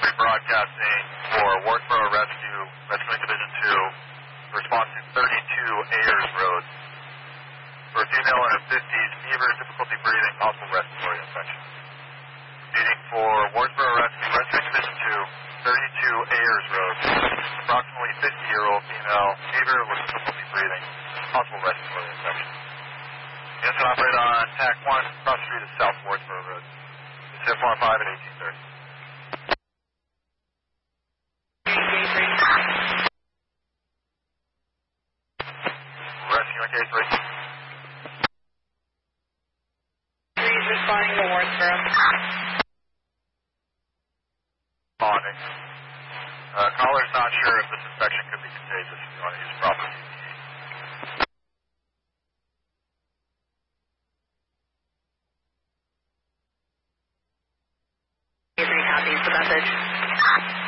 Broadcasting for Wardsboro Rescue, Rescuing Division 2, response to 32 Ayers Road. For a female in her 50s, fever, difficulty breathing, possible respiratory infection. Repeating for Wardsboro Rescue, Rescuing Division 2, 32 Ayers Road. Approximately 50-year-old female, fever with difficulty breathing, possible respiratory infection. Units can operate on TAC 1, cross street of South Wardsboro Road. It's F15 at 1830. Rescuing case 3. 3 is responding to Wardsboro. Responding. Caller's not sure if this infection could be contagious if you want to use proper PPE. Case 3 copies the message.